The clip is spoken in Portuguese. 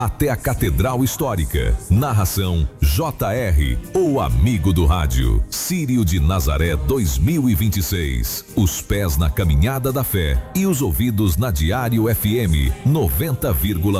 até a Catedral Histórica. Narração JR, o amigo do rádio. Círio de Nazaré 2026. Os pés na caminhada da fé e os ouvidos na Diário FM 90,9.